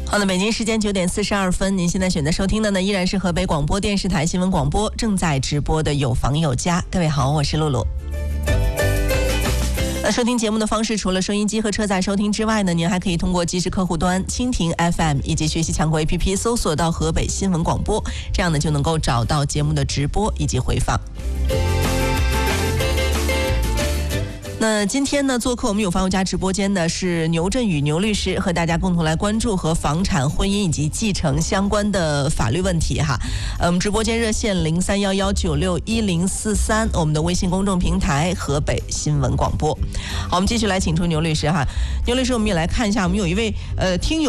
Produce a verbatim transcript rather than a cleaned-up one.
好的，北京时间九点四十二分，您现在选择收听的呢，依然是河北广播电视台新闻广播正在直播的有房有家。各位好，我是露露。那收听节目的方式，除了收音机和车载收听之外呢，您还可以通过即时客户端蜻蜓 F M 以及学习强国 A P P 搜索到河北新闻广播，这样呢就能够找到节目的直播以及回放。那今天呢，做客我们有房有家直播间的是牛振宇牛律师，和大家共同来关注和房产、婚姻以及继承相关的法律问题哈。呃，我们直播间热线零三幺幺九六一零四三，我们的微信公众平台河北新闻广播。好，我们继续来请出牛律师哈。牛律师，我们也来看一下，我们有一位呃听友。